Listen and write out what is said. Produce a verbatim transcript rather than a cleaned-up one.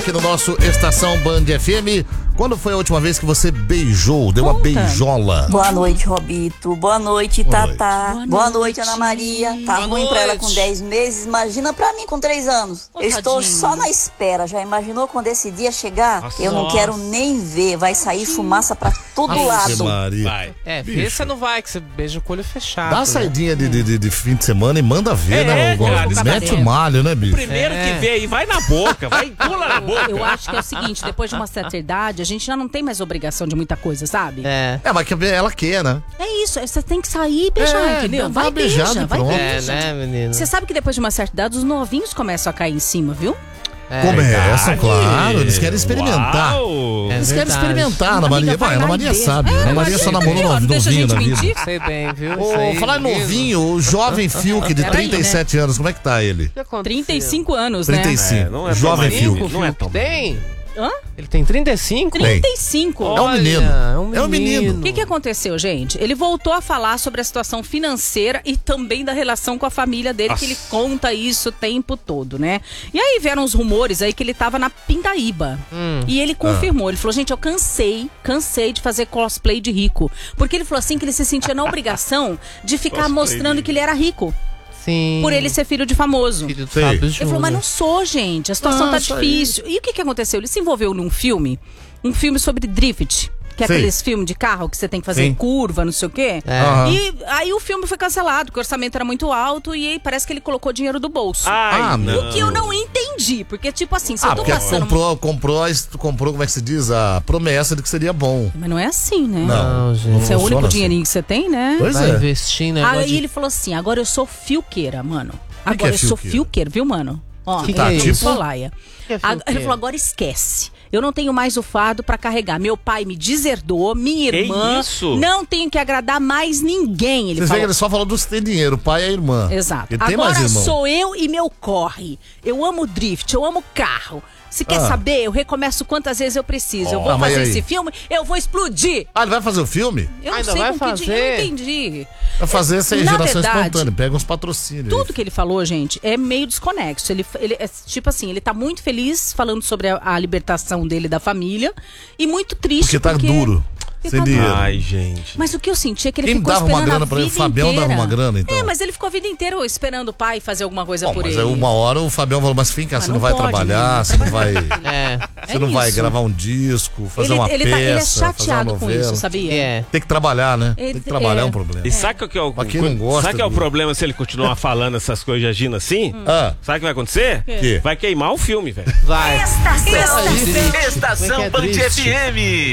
aqui no nosso Estação Band F M. Quando foi a última vez que você beijou, deu uma Conta. beijola? Boa noite, Robito. Boa noite, Boa Tatá. noite. Boa noite, Ana Maria. Tá Boa ruim pra ela noite. com dez meses, imagina pra mim com três anos. Ô, Eu estou tadinho. só na espera. Já imaginou quando esse dia chegar? Nossa. Eu não quero nem ver. Vai sair fumaça pra todo Ave lado. Maria. Vai. É, Bicho. ver você não vai, que você beija com o olho fechado. Dá uma né? saidinha de, de, de, de fim de semana e manda ver, É, né? O- cara, Mete cabaré. o malho, né, bicho? Primeiro É. que vê aí, vai na boca, vai pula na boca. Eu acho que é o seguinte, depois de uma certa idade, a gente já não tem mais obrigação de muita coisa, sabe? É. É, mas que ela quer, né? É isso, você tem que sair e beijar, É, entendeu? dá Vai uma beijada beija, e vai pronto. É, beija. né, menino? Você sabe que depois de uma certa idade, os novinhos começam a cair em cima, viu? É, Começam, Verdade. claro. Eles querem experimentar. Uau. É Eles querem verdade. experimentar, Ana Amiga, Maria. vai Vai, Ana lá e Maria beija. sabe. É, Ana vai Maria lá só e namorou beija. novinho Deixa a gente na vida. mentir. Sei bem, viu? Isso Ô, aí, falar em menino. novinho, o jovem Fiuk de Peraí, trinta e sete anos, como é que tá ele? O que aconteceu? trinta e cinco anos, né? trinta e cinco. É, não é tão Jovem mais Fiuk. novo. Não é tão Tem? Hã? Ele tem trinta e cinco? Tem. trinta e cinco. É um Olha, menino. é um É um menino. menino. O que, que aconteceu, gente? Ele voltou a falar sobre a situação financeira e também da relação com a família dele, Nossa. que ele conta isso o tempo todo, né? E aí vieram os rumores aí que ele tava na Pindaíba. Hum. E ele confirmou, ele falou, gente, eu cansei, cansei de fazer cosplay de rico. Porque ele falou assim que ele se sentia na obrigação de ficar Cosplay mostrando de que ele era rico, Sim. por ele ser filho de famoso. Filho do Sei. Fábio Ele falou, mas não sou, gente. A situação Não, tá isso aí. difícil. E o que que aconteceu? Ele se envolveu num filme, um filme sobre drift. Que é Sei. aqueles filmes de carro que você tem que fazer Sim. curva, não sei o quê. É. Aham. E aí o filme foi cancelado, porque o orçamento era muito alto e aí parece que ele colocou dinheiro do bolso. Ai, Ah, não. O que eu não entendi, porque tipo assim, se Ah, eu tô porque passando... comprou, comprou, a- comprou, como é que se diz? A promessa de que seria bom. Mas não é assim, né? Não, Não, gente. Esse é o único funciona assim. dinheirinho que você tem, né? Pois Vai é. investir em negócio Aí de... ele falou assim, agora eu sou filqueira, mano. que Agora é eu sou filqueira? filqueira, viu, mano? Ó, Que ele que é é isso? Solaia. Que é A- filqueira? Ele falou, agora esquece. Eu não tenho mais o fardo pra carregar. Meu pai me deserdou, minha Que irmã. isso? Não tenho que agradar mais ninguém. Ele Vocês veem que falou. ele só falou dos que tem dinheiro, o pai e a irmã. Exato. Ele tem mais Agora irmão. sou eu e meu corre. Eu amo drift, eu amo carro. Se quer Ah. saber, eu recomeço quantas vezes eu preciso. Eu Ó, vou ah, mas fazer aí? esse filme, eu vou explodir. Ah, ele vai fazer o filme? Eu não Ainda sei vai com que dinheiro, eu fazer? não entendi. Vai fazer essa Na geração verdade, espontânea, pega uns patrocínios. aí. Tudo que ele falou, gente, é meio desconexo. Ele, ele é, tipo assim, ele tá muito feliz falando sobre a, a libertação dele da família e muito triste Porque tá porque duro, porque sem tá dinheiro. Ai, gente. Mas o que eu senti é que ele Quem ficou dava uma esperando grana a pra ele? vida O Fabião inteira. dava uma grana, então? É, mas ele ficou a vida inteira esperando o pai fazer alguma coisa Bom, por mas ele. aí uma hora o Fabião falou, mas vem cá, Mas você não não vai pode, trabalhar, né? você não vai, É. você É não vai isso. gravar um disco, fazer ele, uma ele, peça, tá, ele é fazer uma chateado com novela. isso, sabia? É. Tem que trabalhar, né? Ele- Tem que trabalhar é, é. um problema. E sabe o que é o, Pra quem não gosta sabe que é o do- problema se ele continuar falando essas coisas e agindo assim? Ah, Sabe o que vai acontecer? quê? Vai queimar o filme, velho. Vai. Estação Estação Estação Band F M.